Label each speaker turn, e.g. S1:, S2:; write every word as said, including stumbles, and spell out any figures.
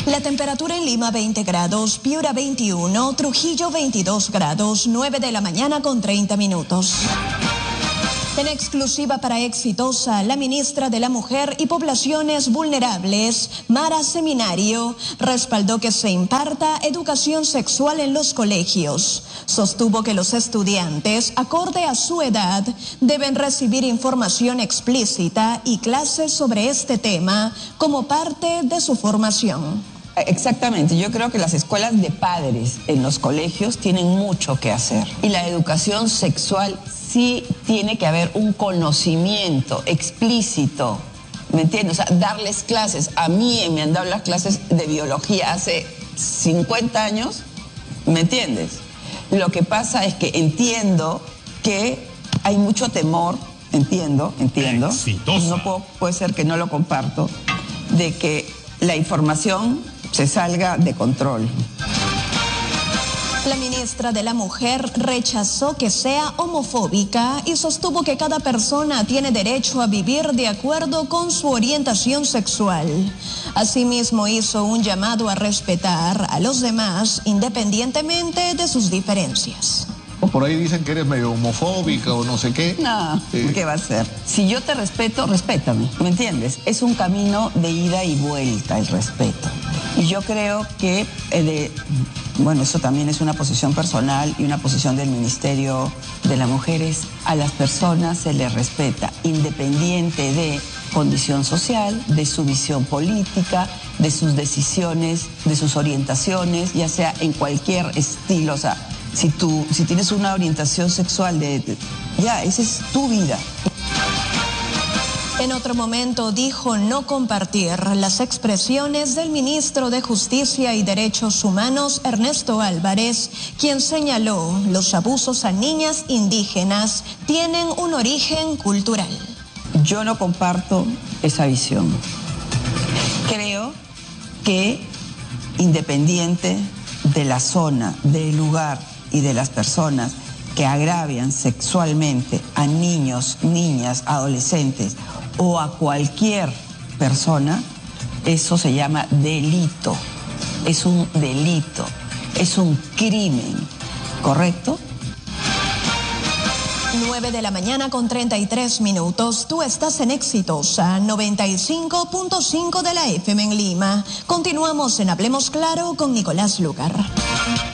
S1: La temperatura en Lima veinte grados, Piura veintiuno, Trujillo veintidós grados, nueve de la mañana con treinta minutos. En exclusiva para Exitosa, la ministra de la Mujer y Poblaciones Vulnerables, Mara Seminario, respaldó que se imparta educación sexual en los colegios. Sostuvo que los estudiantes, acorde a su edad, deben recibir información explícita y clases sobre este tema como parte de su formación.
S2: Exactamente, yo creo que las escuelas de padres en los colegios tienen mucho que hacer. Y la educación sexual sí tiene que haber un conocimiento explícito, ¿me entiendes? O sea, darles clases. A mí me han dado las clases de biología hace cincuenta años, ¿me entiendes? Lo que pasa es que entiendo que hay mucho temor, entiendo, entiendo,
S3: Exitosa.
S2: no puedo, puede ser que no lo comparto, de que la información se salga de control.
S1: La ministra de la Mujer rechazó que sea homofóbica y sostuvo que cada persona tiene derecho a vivir de acuerdo con su orientación sexual. Asimismo, hizo un llamado a respetar a los demás independientemente de sus diferencias.
S4: Por ahí dicen que eres medio homofóbica o no sé qué.
S2: No,
S4: Eh,
S2: ¿qué va a ser? Si yo te respeto, respétame, ¿me entiendes? Es un camino de ida y vuelta el respeto. Y yo creo que, eh, de, bueno, eso también es una posición personal y una posición del Ministerio de las Mujeres. A las personas se les respeta, independiente de condición social, de su visión política, de sus decisiones, de sus orientaciones, ya sea en cualquier estilo, o sea, Si, tú, si tienes una orientación sexual, de, de, ya, esa es tu vida.
S1: En otro momento dijo no compartir las expresiones del ministro de Justicia y Derechos Humanos, Ernesto Álvarez, quien señaló los abusos a niñas indígenas tienen un origen cultural.
S2: Yo no comparto esa visión. Creo que independiente de la zona, del lugar y de las personas que agravian sexualmente a niños, niñas, adolescentes o a cualquier persona, eso se llama delito. Es un delito, es un crimen, ¿correcto?
S1: nueve de la mañana con treinta y tres minutos. Tú estás en Exitosa, noventa y cinco punto cinco de la F M en Lima. Continuamos en Hablemos Claro con Nicolás Lugar.